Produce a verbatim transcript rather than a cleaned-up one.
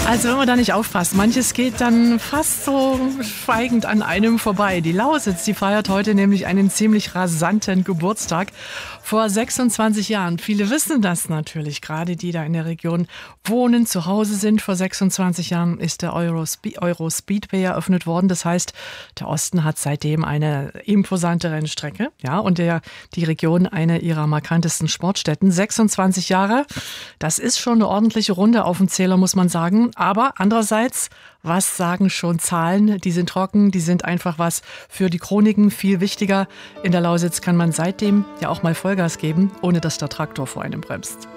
Also wenn man da nicht aufpasst, manches geht dann fast so schweigend an einem vorbei. Die Lausitz, die feiert heute nämlich einen ziemlich rasanten Geburtstag. Vor sechsundzwanzig Jahren, viele wissen das natürlich, gerade die da in der Region wohnen, zu Hause sind. Vor sechsundzwanzig Jahren ist der Eurospe- Eurospeedway eröffnet worden. Das heißt, der Osten hat seitdem eine imposante Rennstrecke. Ja, und der, die Region eine ihrer markantesten Sportstätten. sechsundzwanzig Jahre, das ist schon eine ordentliche Runde auf dem Zähler, muss man sagen. Aber andererseits, was sagen schon Zahlen? Die sind trocken, die sind einfach was für die Chroniken, viel wichtiger. In der Lausitz kann man seitdem ja auch mal Vollgas geben, ohne dass der Traktor vor einem bremst.